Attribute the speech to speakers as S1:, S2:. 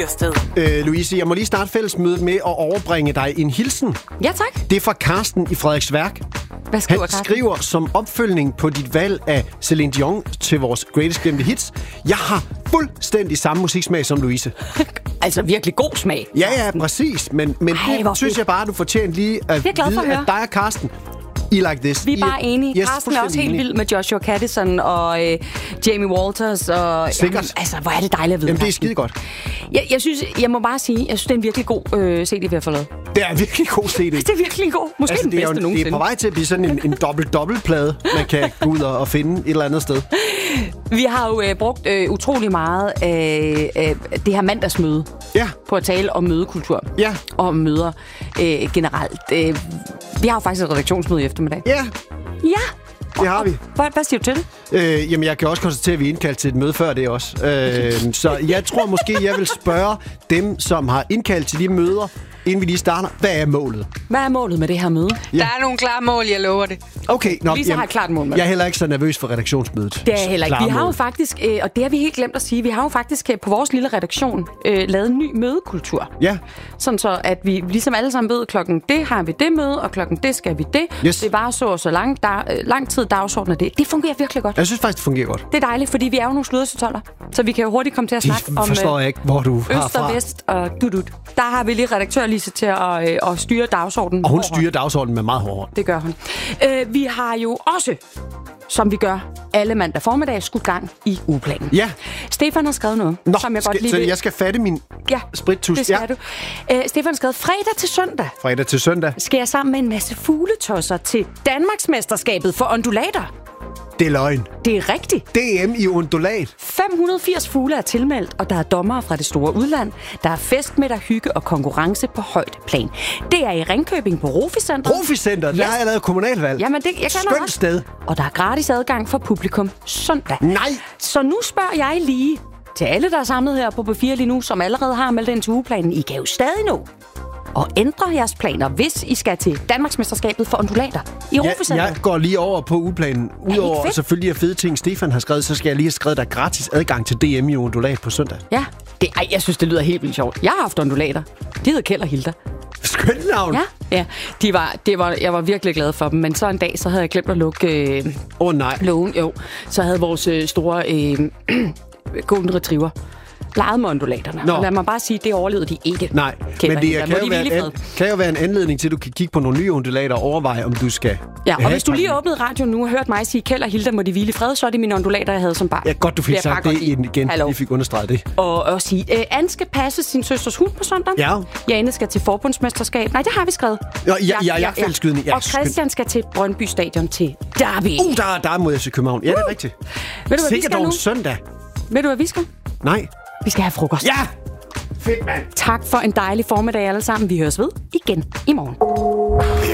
S1: Louise, jeg må lige starte fællesmødet med at overbringe dig en hilsen.
S2: Ja, tak.
S1: Det er fra Karsten i Frederiksværk.
S2: Hvad skriver
S1: Han
S2: Karsten?
S1: skriver som opfølgning på dit valg af Celine Dion til vores Greatest Glemte Hits. Jeg har fuldstændig samme musiksmag som Louise.
S2: Altså virkelig god smag.
S1: Ja, præcis. Men det synes jeg bare, du fortjener lige at vide, at dig og Karsten, I like this.
S2: Vi er bare enige.
S1: Yes,
S2: Karsten er også helt vild med Joshua Caddison og Jamie Walters. Og,
S1: sikkert.
S2: Jamen, altså, hvor er det dejligt at vide.
S1: Jamen, det er skide godt.
S2: Jeg må bare sige, jeg synes, det er en virkelig god CD, vi har fået lavet.
S1: Det er en virkelig god CD.
S2: Det er virkelig god. Måske den bedste nogensinde.
S1: Det er på vej til at blive sådan en dobbelt-plade, man kan gå ud og finde et eller andet sted.
S2: Vi har jo brugt utrolig meget det her mandagsmøde på at tale om mødekultur.
S1: Ja.
S2: Og om møder generelt. Vi har jo faktisk et redaktionsmøde i eftermiddag.
S1: Ja. Det har vi.
S2: Hvad siger du til det?
S1: Jamen, jeg kan også konstatere, at vi er indkaldt til et møde før det også. Så jeg tror måske, jeg vil spørge dem, som har indkaldt til de møder, inden vi lige starter. Hvad er målet?
S2: Hvad er målet med det her møde?
S3: Ja. Der er nogle klare mål, jeg lover det.
S1: Okay,
S2: Lisa har et klart mål med det.
S1: Jeg er heller ikke så nervøs for redaktionsmødet.
S2: Det er heller ikke. Vi har jo faktisk, og det har vi helt glemt at sige, vi har jo faktisk på vores lille redaktion lavet en ny mødekultur.
S1: Ja.
S2: Sådan så, at vi ligesom alle sammen ved, klokken det har vi det møde, og klokken det skal vi det.
S1: Yes.
S2: Det var så lang tid dagsordenen det. Det fungerer virkelig godt.
S1: Jeg synes faktisk, det fungerer godt.
S2: Det er dejligt, fordi vi er jo nogle sludersetoller, så vi kan jo hurtigt komme til at snakke om
S1: forstår jeg ikke, hvor du har
S2: øst og
S1: fra.
S2: vest og dudut. Der har vi lige redaktør Lise til at styre dagsordenen.
S1: Og hun styrer dagsordenen med meget hårdt.
S2: Det gør hun. Vi har jo også, som vi gør alle mandag formiddag, skudt gang i ugeplanen.
S1: Ja.
S2: Stefan har skrevet noget, som jeg godt lige
S1: så
S2: vil.
S1: jeg skal fatte min sprittus.
S2: Det skal du. Stefan har skrevet fredag til søndag.
S1: Fredag til søndag.
S2: Skal jeg sammen med en masse fugletosser til Danmarksmesterskabet for undulater.
S1: Det er løgn.
S2: Det er rigtigt.
S1: DM i undulat.
S2: 580 fugle er tilmeldt, og der er dommere fra det store udland. Der er festmiddag, hygge og konkurrence på højt plan. Det er i Ringkøbing på Rofiscenteret.
S1: Rofiscenteret? Der har jeg lavet kommunalvalg.
S2: Jamen, jeg kan
S1: skønt sted.
S2: Og der er gratis adgang for publikum søndag.
S1: Nej!
S2: Så nu spørger jeg lige til alle, der er samlet her på B4 lige nu, som allerede har meldt ind til ugeplanen. I kan jo stadig nå og ændre jeres planer, hvis I skal til Danmarksmesterskabet for undulater i Rofiscenteret.
S1: Jeg går lige over på ugeplanen. Udover selvfølgelig at fede ting, Stefan har skrevet, så skal jeg lige have skrevet, der er gratis adgang til DM i undulat på søndag.
S2: Ja, jeg synes, det lyder helt vildt sjovt. Jeg har haft undulater. De hedder Kjeld og Hilda.
S1: Skønt navn.
S2: Ja. Jeg var virkelig glad for dem, men så en dag, så havde jeg glemt at lukke lågen. Jo, så havde vores store golden retriever leget med undulaterne. Og lad mig bare sige, det overlevede de ikke.
S1: Nej, men det kan jo være en anledning til, at du kan kigge på nogle nye undulater og overveje, om du skal...
S2: Ja, og hvis du lige åbnede radioen nu og hørt mig sige, Kjeld og Hilda må de hvile i fred, så er det mine undulater, jeg havde som barn.
S1: Ja, godt du fik sagt det igen.
S2: Hallo.
S1: Vi fik understreget det.
S2: Og sige, Anne skal passe sin søsters hund på søndag.
S1: Ja.
S2: Jane skal til forbundsmesterskab. Nej, det har vi skrevet.
S1: Ja, fællesskydning. Ja,
S2: og Christian skal til Brøndby Stadion til Derby.
S1: Der må jeg til København. Ja, det er rigtigt.
S2: Ved du, hvad vi skal nu?
S1: Søndag.
S2: Ved du, hvad vi skal?
S1: Nej.
S2: Vi skal have frokost.
S1: Ja! Fedt, mand.
S2: Tak for en dejlig formiddag alle sammen. Vi høres ved igen i morgen.